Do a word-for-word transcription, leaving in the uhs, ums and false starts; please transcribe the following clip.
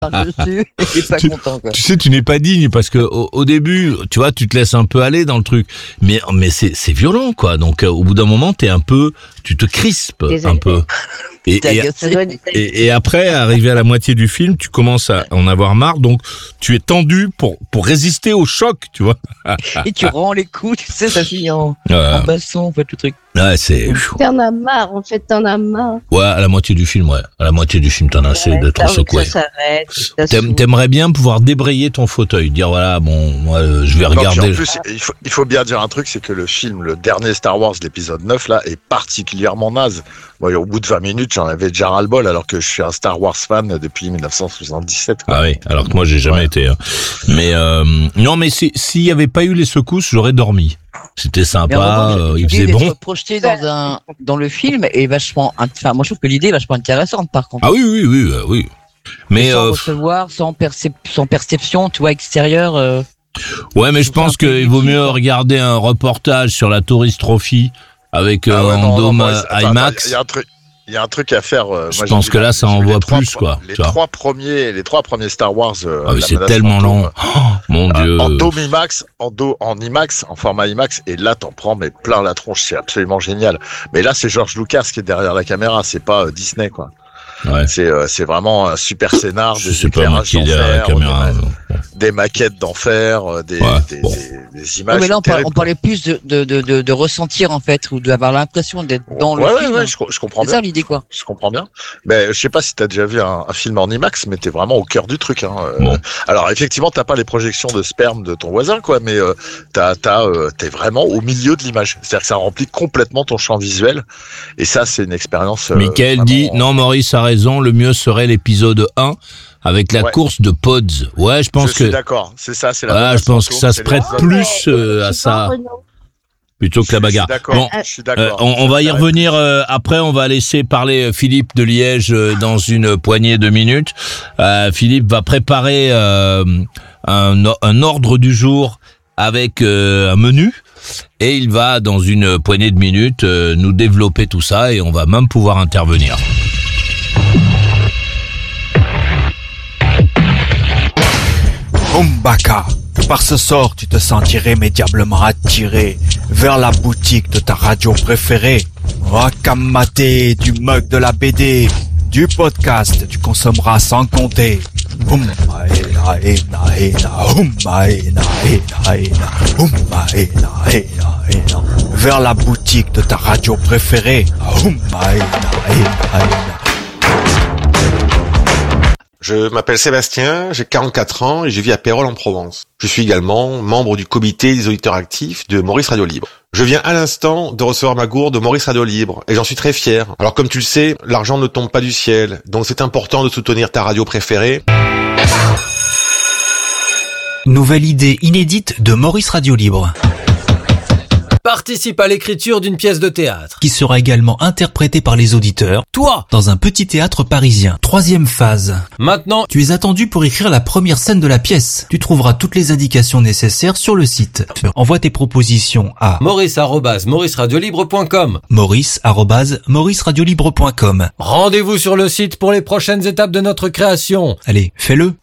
dessus, il est pas tu, content, quoi. Tu sais, tu n'es pas digne parce que au, au début, tu vois, tu te laisses un peu aller dans le truc, mais mais c'est c'est violent, quoi. Donc euh, au bout d'un moment, t'es un peu, tu te crispes un peu. Et, et, et, et après, arrivé à la moitié du film, tu commences à en avoir marre, donc tu es tendu pour pour résister au choc, tu vois. Et tu rends les coups, tu sais, ça finit en, ouais. en basson, en fait, le truc. Ouais, c'est... T'en as marre, en fait, t'en as marre. Ouais, à la moitié du film, ouais. À la moitié du film, t'en as assez ouais, d'être secoué. Ça s'arrête. Ça T'aim, t'aimerais bien pouvoir débrayer ton fauteuil, dire voilà, bon, moi, euh, je vais regarder. Non, en plus, il faut, il faut bien dire un truc, c'est que le film, le dernier Star Wars, l'épisode neuf, là, est particulièrement naze. Moi, au bout de vingt minutes, j'en avais déjà ras-le-bol, alors que je suis un Star Wars fan depuis dix-neuf cent soixante-dix-sept. Quoi. Ah oui, alors que moi, j'ai jamais ouais. été. Hein. Mais euh, non, mais si, s'il y avait pas eu les secousses, j'aurais dormi. C'était sympa, euh, il faisait bon. Projeté dans un dans le film est vachement. Enfin, moi je trouve que l'idée est vachement intéressante par contre. Ah oui oui oui euh, oui. Mais sans euh, recevoir, sans percep- sans perception, tu vois, extérieure. Euh, ouais, mais je pense qu'il vaut mieux regarder un reportage sur la Tourist Trophy avec euh, ah ouais, en dôme IMAX. Il y a un truc. Il y a un truc à faire. Euh, je moi, pense que là, ça en voit plus, trois, quoi. Les trois premiers, les trois premiers Star Wars. Euh, ah oui, c'est tellement long. Oh, mon Dieu. En dôme IMAX, en do, en IMAX, en format IMAX, et là, t'en prends mais plein la tronche. C'est absolument génial. Mais là, c'est George Lucas qui est derrière la caméra. C'est pas euh, Disney, quoi. Ouais. C'est euh, c'est vraiment un super scénar, je des éclairages d'enfer, caméra, des, des maquettes d'enfer, des, ouais, des, bon. des, des images. Ouais, mais là on, parle, on parlait plus de, de, de, de, de ressentir en fait, ou d'avoir l'impression d'être dans ouais, le ouais, film. Ouais, je, je comprends c'est bien. C'est ça l'idée, quoi. Je comprends bien. Mais je sais pas si t'as déjà vu un, un film en IMAX, mais t'es vraiment au cœur du truc. Hein. Bon. Alors effectivement, t'as pas les projections de sperme de ton voisin, quoi, mais euh, t'as, t'as, euh, t'es vraiment au milieu de l'image. C'est-à-dire que ça remplit complètement ton champ visuel, et ça, c'est une expérience. Euh, Michael vraiment... dit non, Maurice a raison. Le mieux serait l'épisode un avec la ouais. course de Pods. Ouais, je pense je que. suis d'accord, c'est ça, c'est la. Ouais, je pense que ça se prête plus euh, à ça. Plutôt que la bagarre. Je suis d'accord. Bon, je suis d'accord. Euh, on, on va y revenir euh, après. On va laisser parler Philippe de Liège euh, dans une poignée de minutes. Euh, Philippe va préparer euh, un, un ordre du jour avec euh, un menu. Et il va, dans une poignée de minutes, euh, nous développer tout ça et on va même pouvoir intervenir. Umbaka, par ce sort, tu te sens irrémédiablement attiré vers la boutique de ta radio préférée. Wakamate, du mug de la B D, du podcast, tu consommeras sans compter. Vers la boutique de ta radio préférée. Je m'appelle Sébastien, j'ai quarante-quatre ans et je vis à Pérols en Provence. Je suis également membre du comité des auditeurs actifs de Maurice Radio Libre. Je viens à l'instant de recevoir ma gourde de Maurice Radio Libre et j'en suis très fier. Alors comme tu le sais, l'argent ne tombe pas du ciel, donc c'est important de soutenir ta radio préférée. Nouvelle idée inédite de Maurice Radio Libre. Participe à l'écriture d'une pièce de théâtre. Qui sera également interprétée par les auditeurs. Toi! Dans un petit théâtre parisien. Troisième phase. Maintenant, tu es attendu pour écrire la première scène de la pièce. Tu trouveras toutes les indications nécessaires sur le site. Envoie tes propositions à maurice arobase maurice radio libre point com. maurice arobase maurice radio libre point com. Rendez-vous sur le site pour les prochaines étapes de notre création. Allez, fais-le!